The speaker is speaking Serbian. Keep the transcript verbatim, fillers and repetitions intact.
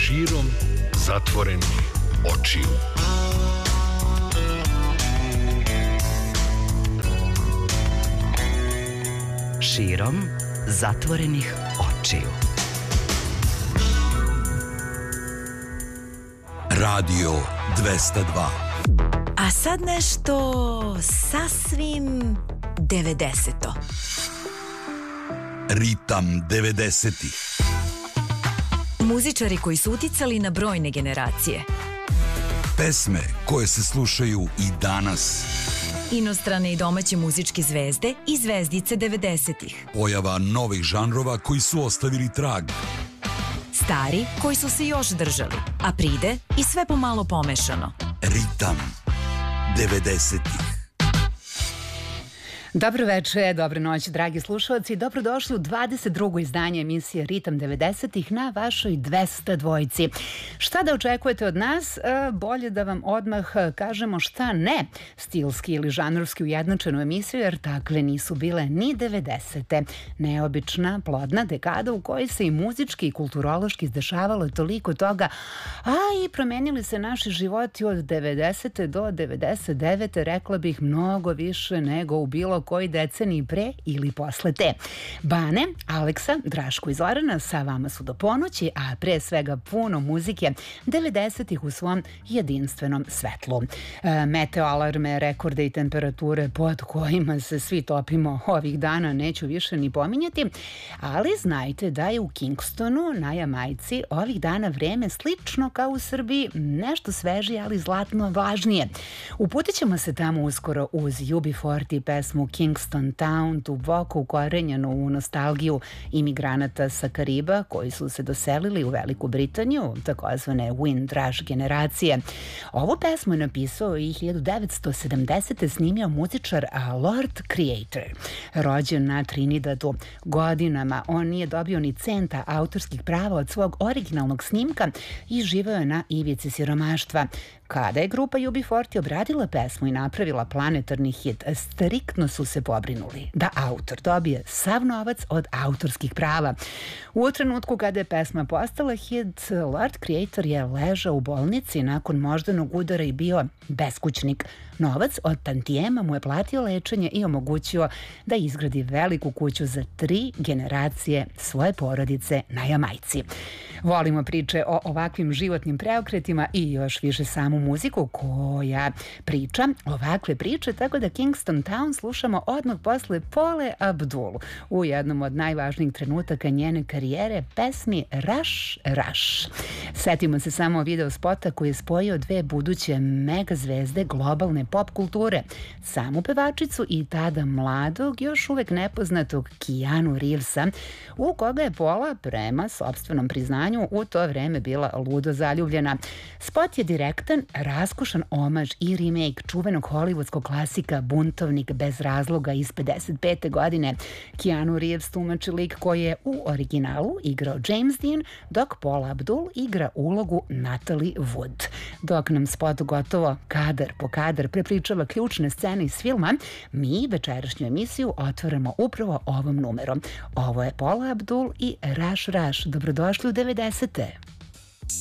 širom zatvorenih očiju. Širom zatvorenih očiju. Radio dvesta dva. A sad nešto sasvim devedeseto. Ritam devedesetih. Muzičari koji su uticali na brojne generacije. Pesme koje se slušaju i danas. Inostrane i domaće muzičke zvezde i zvezdice devedesetih. Pojava novih žanrova koji su ostavili trag. Stari koji su se još držali, a pride i sve pomalo pomešano. Ritam devedesetih. Dobro večer, dobro noć, dragi slušalci. Dobrodošli u dvadeset drugo izdanje emisije Ritam devedesetih na vašoj dvesta dvojici. Šta da očekujete od nas? Bolje da vam odmah kažemo šta ne stilski ili žanrovski ujednačenu emisiju, jer takve nisu bile ni devedesete. Neobična, plodna dekada u kojoj se i muzički i kulturološki izdešavalo toliko toga, a i promenili se naši životi od devedesete do devedeset devete, rekla bih mnogo više nego u bilo koji deceniji pre ili posle te. Bane, Aleksa, Draško i Zorana sa vama su do ponoći, a pre svega puno muzike devedesetih u svom jedinstvenom svetlu. E, meteo alarme, rekorde i temperature pod kojima se svi topimo ovih dana neću više ni pominjati, ali znajte da je u Kingstonu na Jamajci ovih dana vreme slično kao u Srbiji, nešto svežije, ali zlatno važnije. Uputit ćemo se tamo uskoro uz U B četrdeset pesmu Kingston Town, duboko ukorenjenu u nostalgiju imigranata sa Kariba koji su se doselili u Veliku Britaniju, takozvane Windrush generacije. Ovu pesmu je napisao i hiljadu devetsto sedamdesete snimio muzičar Lord Creator, rođen na Trinidadu. Godinama on nije dobio ni centa autorskih prava od svog originalnog snimka i živeo je na ivici siromaštva. Kada je grupa U B četrdeset obradila pesmu i napravila planetarni hit, striktno su se pobrinuli da autor dobije sav novac od autorskih prava. U trenutku kada je pesma postala hit, Lord Creator je ležao u bolnici nakon moždanog udara i bio beskućnik. Novac od tantijema mu je platio lečenje i omogućio da izgradi veliku kuću za tri generacije svoje porodice na Jamajci. Volimo priče o ovakvim životnim preokretima i još više samu muziku koja priča ovakve priče, tako da Kingston Town slušamo odmah posle Paule Abdul u jednom od najvažnijih trenutaka njene karijere, pesmi Rush Rush. Setimo se samo video spota koji je spojio dve buduće mega zvezde globalne pop kulture, samu pevačicu i tada mladog, još uvek nepoznatog Keanu Reevesa, u koga je Paula prema sopstvenom priznanju u to vreme bila ludo zaljubljena. Spot je direktan, raskošan omaž i remake čuvenog hollywoodskog klasika Buntovnik bez razloga iz pedeset pete godine. Keanu Reeves tumači lik koji je u originalu igrao James Dean, dok Paula Abdul igra ulogu Natalie Wood. Dok nam spot gotovo kadar po kadar prepričava ključne scene iz filma, mi večerašnju emisiju otvaramo upravo ovom numerom. Ovo je Paula Abdul i Rush Rush. Dobrodošli u devedesete.